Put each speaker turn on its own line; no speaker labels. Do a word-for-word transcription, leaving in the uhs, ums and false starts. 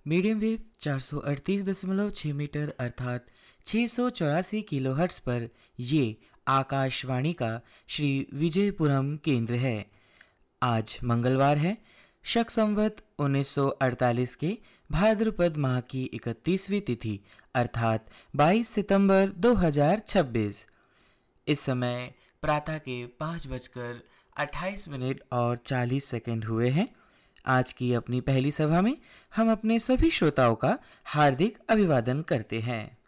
Medium wave चार सौ अड़तीस दशमलव छः मीटर अर्थात छः सौ चौरासी किलो हर्ट्स पर ये आकाशवाणी का श्री विजयपुरम केंद्र है। आज मंगलवार है, शक संवत उन्नीस सौ अड़तालीस के भाद्रपद माह की इकतीसवीं तिथि अर्थात बाईस सितंबर दो हज़ार छब्बीस। इस समय प्रातः के पाँच बजकर अट्ठाईस मिनट और चालीस सेकंड हुए हैं। आज की अपनी पहली सभा में हम अपने सभी श्रोताओं का हार्दिक अभिवादन करते हैं।